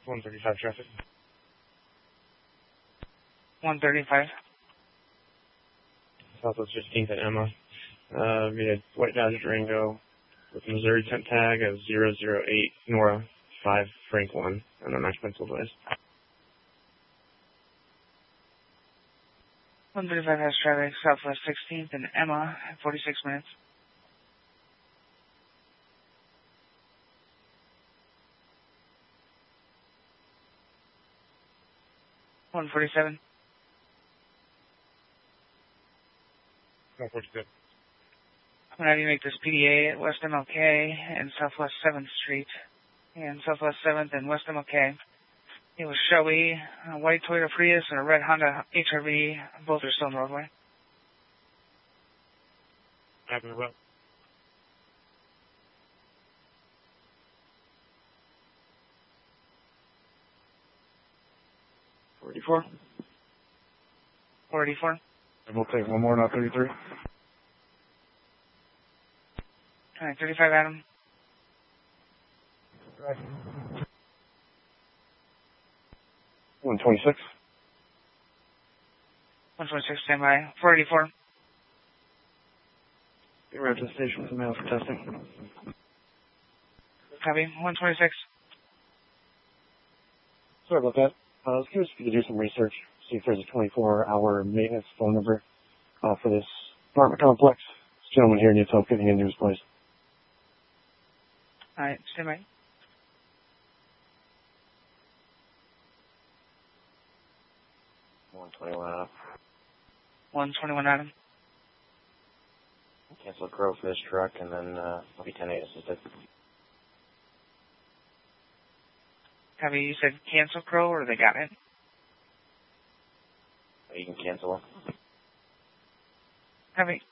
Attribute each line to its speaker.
Speaker 1: 135 traffic.
Speaker 2: 135.
Speaker 1: Southwest 15th and Emma. Via White Dodge Durango with Missouri temp tag of 008 Nora 5 Frank 1 and an pencil device.
Speaker 2: 135 has traffic Southwest 16th and Emma at 46 minutes. 147.
Speaker 1: 147.
Speaker 2: I'm going to have you make this PDA at West MLK and Southwest 7th Street. And Southwest 7th and West MLK. It was Shelby, a white Toyota Prius, and a red Honda HR-V. Both are still in the roadway.
Speaker 1: Happy about.
Speaker 2: .44. 484.
Speaker 1: And we'll take one more, not 33.
Speaker 2: All right, 35 Adam.
Speaker 1: Right. 126.
Speaker 2: 126, standby. 484.
Speaker 1: Get right to the station with the mail for testing.
Speaker 2: Copy. 126.
Speaker 1: Sorry about that. I was curious if you could do some research, see if there's a 24-hour maintenance phone number for this apartment complex. This gentleman here needs help getting into his place.
Speaker 2: All right, standby.
Speaker 1: 121 Adam.
Speaker 2: 121 Adam.
Speaker 1: Cancel Crow for this truck, and then I'll be 10-8 assisted.
Speaker 2: Copy. You said cancel Crow, or they got it?
Speaker 1: You can cancel it.
Speaker 2: Copy.